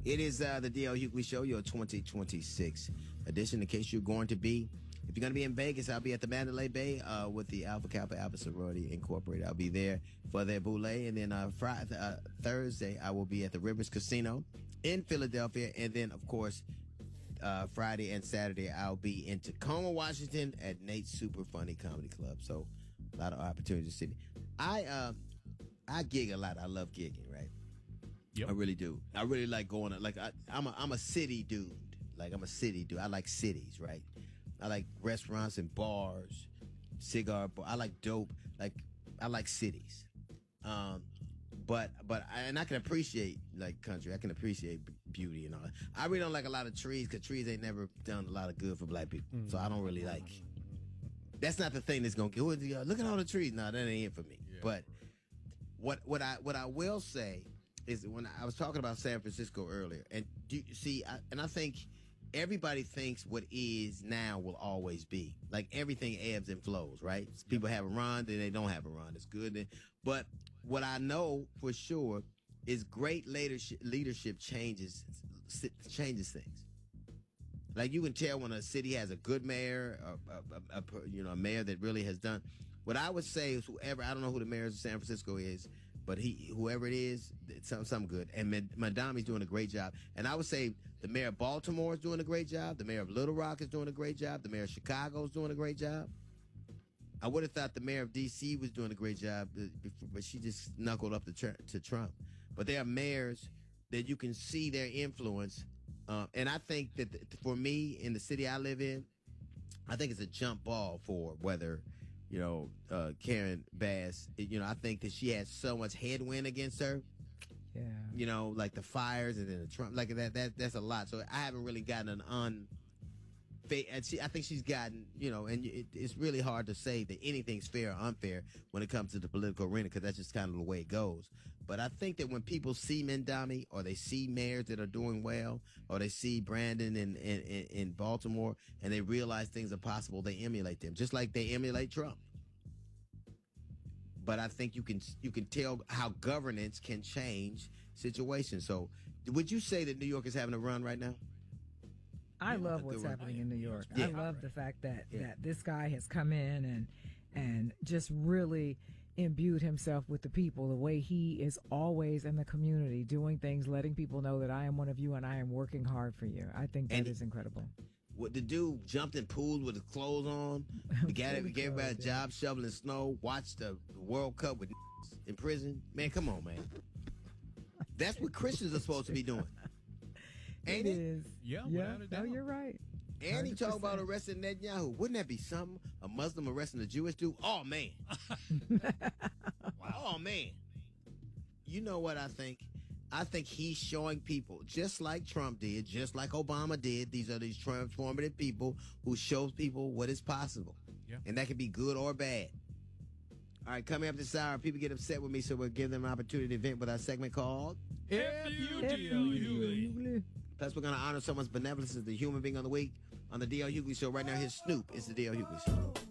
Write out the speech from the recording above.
It is the D.L. Hughley Show, your 2026 edition. In case you're going to be, if you're going to be in Vegas, I'll be at the Mandalay Bay with the Alpha Kappa Alpha Sorority Incorporated. I'll be there for their boule. And then Thursday, I will be at the Rivers Casino in Philadelphia. And then, of course, Friday and Saturday, I'll be in Tacoma, Washington at Nate's Super Funny Comedy Club. So a lot of opportunities to see me. I gig a lot. I love gigging, right? Yep. I really do. I really like going. Like I'm a city dude. Like I'm a city dude. I like cities, right? I like restaurants and bars, cigar bar. I like dope. Like I like cities. But I can appreciate like country. I can appreciate beauty and all that. I really don't like a lot of trees because trees ain't never done a lot of good for black people. So I don't really like. That's not the thing that's gonna get. Look at all the trees. No, that ain't it for me. Yeah. But what I will say is when I was talking about San Francisco earlier, and I think everybody thinks what is now will always be. Like everything ebbs and flows, right? People have a run, then they don't have a run. It's good. But what I know for sure is great leadership changes things. Like you can tell when a city has a good mayor, a mayor that really has done. What I would say is whoever, I don't know who the mayor of San Francisco is, but whoever it is, it's something good. And Madami's doing a great job. And I would say the mayor of Baltimore is doing a great job. The mayor of Little Rock is doing a great job. The mayor of Chicago is doing a great job. I would have thought the mayor of D.C. was doing a great job, but she just knuckled up to Trump. But there are mayors that you can see their influence. And I think that for me, in the city I live in, I think it's a jump ball for whether Karen Bass, I think that she has so much headwind against her. Yeah. Like the fires and then the Trump, like that's a lot. So I haven't really gotten I think she's gotten, and it's really hard to say that anything's fair or unfair when it comes to the political arena because that's just kind of the way it goes. But I think that when people see Mamdani or they see mayors that are doing well or they see Brandon in Baltimore and they realize things are possible, they emulate them, just like they emulate Trump. But I think you can tell how governance can change situations. So would you say that New York is having a run right now? I love what's happening in New York. Yeah. I love the fact that this guy has come in and just really imbued himself with the people, the way he is always in the community doing things, letting people know that I am one of you and I am working hard for you. I think that is incredible. What the dude jumped in pools with his clothes on, gave everybody a job shoveling snow, watched the World Cup with in prison. Man, come on, man. That's what Christians are supposed to be doing. Ain't it? Is. Yeah. No, you're right. And he talked about arresting Netanyahu. Wouldn't that be something? A Muslim arresting a Jewish dude? Oh, man. Wow. Oh, man. You know what I think? I think he's showing people, just like Trump did, just like Obama did, these are these transformative people who show people what is possible. Yeah. And that can be good or bad. All right, coming up this hour, people get upset with me, so we'll give them an opportunity to vent with our segment called F-U-D-L-U-E. Plus, we're going to honor someone's benevolence as the human being of the week on the D.L. Hughley Show. Right now, here's Snoop. It's the D.L. Hughley Show.